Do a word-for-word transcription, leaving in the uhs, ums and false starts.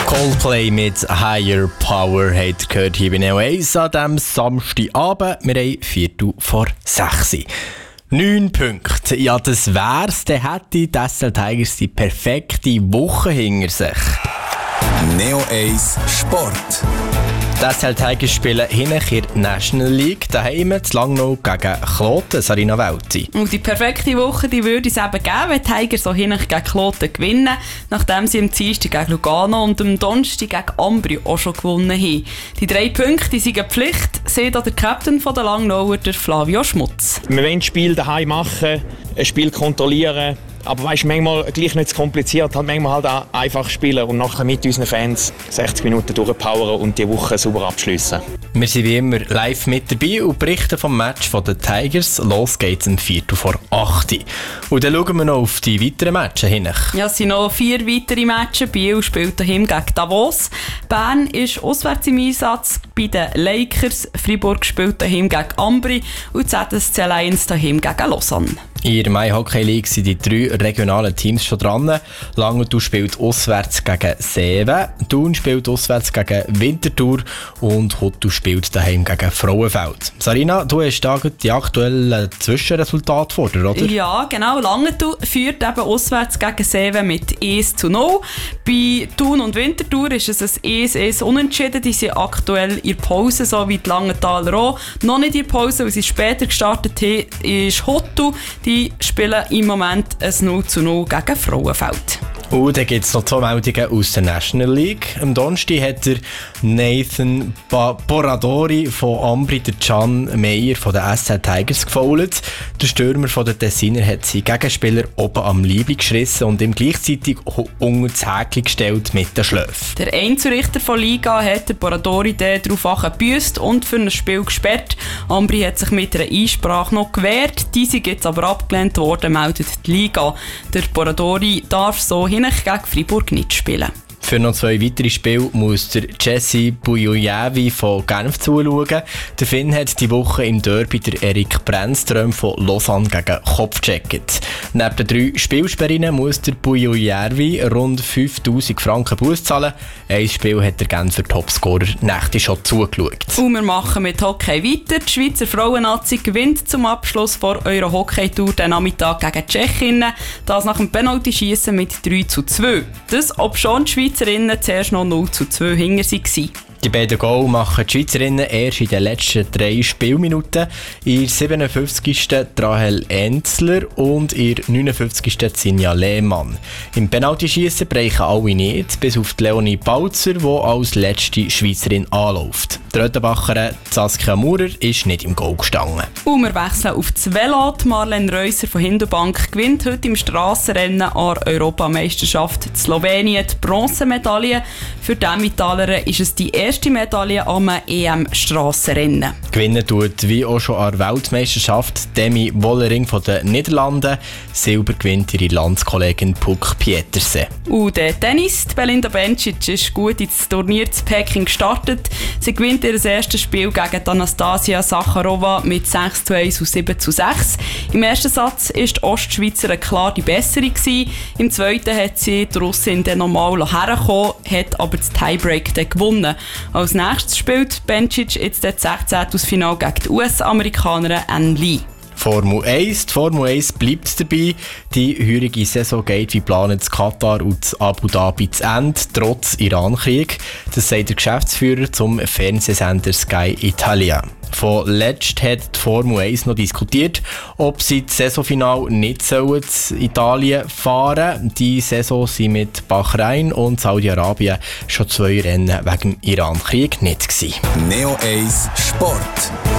Coldplay mit Higher Power hat gehört hier bei Neo eins an diesem Samstagabend. Wir haben Viertel vor sechs. Neun Punkte. Ja, das wär's. Dann hätte die S L Tigers die perfekte Woche hinter sich. Neo eins Sport. Die S L Tigers spielen hinten in der National League daheim zu Langnau gegen Kloten, Sarina Welti. Und die perfekte Woche die würde es eben geben, wenn die Tigers so hinten gegen Kloten gewinnen, nachdem sie am Dienstag gegen Lugano und am Donnerstag gegen Ambri auch schon gewonnen haben. Die drei Punkte die sind Pflicht, sieht der Captain der Langnauer, der Flavio Schmutz. Wir wollen das Spiel daheim machen, ein Spiel kontrollieren. Aber weißt, manchmal gleich nicht zu kompliziert, halt manchmal halt auch einfach spielen und nachher mit unseren Fans sechzig Minuten durchpowern und die Woche sauber abschliessen. Wir sind wie immer live mit dabei und berichten vom Match der Tigers. Los geht's um Viertel vor acht. Und dann schauen wir noch auf die weiteren Matches hin. Ja, es sind noch vier weitere Matches. Biel spielt daheim gegen Davos. Bern ist auswärts im Einsatz bei den Lakers. Freiburg spielt daheim gegen Ambri und Z S C Lions daheim gegen Lausanne. In der Mai Hockey League sind die drei regionalen Teams schon dran. Langenthal spielt auswärts gegen Seewen, Thun spielt auswärts gegen Winterthur und Hottu spielt daheim gegen Frauenfeld. Sarina, du hast da die aktuellen Zwischenresultate vor dir, oder? Ja, genau. Langenthal führt eben auswärts gegen Seewen mit eins zu null. Bei Thun und Winterthur ist es ein eins zu eins Unentschieden. Die sind aktuell in der Pause, so wie die Langenthaler auch. Noch nicht in der Pause, weil sie später gestartet haben, ist Hottu. Die spielen im Moment ein null zu null gegen Frauenfeld. Und dann gibt es noch zwei Meldungen aus der National League. Am Donnerstag hat der Nathan Boradori von Ambri der Can Meyer von den S L Tigers gefoult. Der Stürmer von den Tessiner hat seinen Gegenspieler oben am Liebling geschissen und ihm gleichzeitig unter das Häkchen gestellt mit den Schläfen. Der Einzelrichter von Liga hat der Boradori darauf gebüsst und für ein Spiel gesperrt. Ambri hat sich mit einer Einsprache noch gewehrt. Diese ist jetzt aber abgelehnt worden, meldet die Liga. Der Boradori darf so hin gegen Freiburg nicht spielen. Für noch zwei weitere Spiele muss der Jesse Bujojevi von Genf zuschauen. Der Finn hat die Woche im Derby der Erik Brennström von Lausanne gegen Kopf gecheckt. Neben den drei Spielsperrinnen muss der Bujojevi rund fünftausend Franken Buß zahlen. Ein Spiel hat der Genfer Topscorer Nächte schon zugeschaut. Und wir machen mit Hockey weiter. Die Schweizer Frauennazi gewinnt zum Abschluss vor eurer Hockey-Tour den Nachmittag gegen Tschechinnen. Das nach dem Penalty-Schiessen mit drei zu zwei. Das, ob schon die Schweizer Schweizerinnen zuerst noch null zu zwei hinter waren. Die beiden Goal machen die Schweizerinnen erst in den letzten drei Spielminuten. In der siebenundfünfzigsten Rahel Enzler und in der neunundfünfzigsten Sinja Lehmann. Im Penaltyschiessen brechen alle nicht, bis auf die Leonie Balzer, die als letzte Schweizerin anläuft. Die Röttenbacherin Saskia Maurer ist nicht im Goal gestanden. Und wir wechseln auf das Velo. Marlene Reusser von Hindelbank gewinnt heute im Strassenrennen an der Europameisterschaft in Slowenien die Bronzemedaille. Für die Emmentaler ist es die erste Medaille am E M-Strassenrennen. Gewinnen tut wie auch schon an der Weltmeisterschaft Demi Wollering von den Niederlanden. Silber gewinnt ihre Landskollegin Puk Pieterse. Und der Tennis, die Belinda Bencic, ist gut ins Turnier zu Peking gestartet. Sie gewinnt ihr erstes Spiel gegen Anastasia Sacharowa mit sechs zu eins und sieben zu sechs. Im ersten Satz war die Ostschweizerin klar die bessere gewesen. Im zweiten hat sie die Russin dann nochmal hergekommen, hat aber das Tiebreak dann gewonnen. Als nächstes spielt Bencic jetzt das sechzehnte Finale gegen die U S-Amerikanerin Ann Lee. Formel eins. Die Formel eins bleibt dabei. Die heurige Saison geht wie geplant in Katar und Abu Dhabi zu Ende, trotz Iran-Krieg. Das sagt der Geschäftsführer zum Fernsehsender Sky Italia. Von letzt hat die Formel eins noch diskutiert, ob sie das Saisonfinale nicht sollen in Italien fahren sollen. Die Saison sind mit Bahrain und Saudi-Arabien schon zwei Rennen wegen dem Iran-Krieg nicht gewesen. Neo eins Sport.